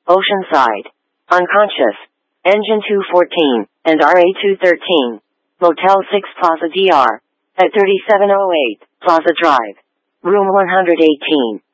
Oceanside. Unconscious. Engine 214, and RA 213. Motel 6 Plaza DR. At 3708, Plaza Drive. Room 118.